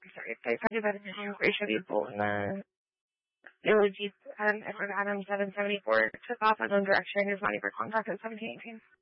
sorry, 35 Edition, Gracia V. Bolton, Daily Jeep, Edward Adams, 774, took off unknown direction, is not even contact at 1718.